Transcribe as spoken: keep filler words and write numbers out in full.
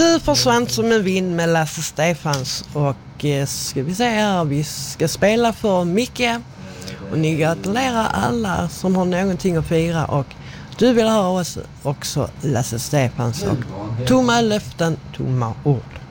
Du försvann som en vind med Lasse Stefans och eh, ska vi se här, vi ska spela för Micke och ni gratulerar alla som har någonting att fira och du vill ha oss också Lasse Stefans och tomma löften, tomma ord.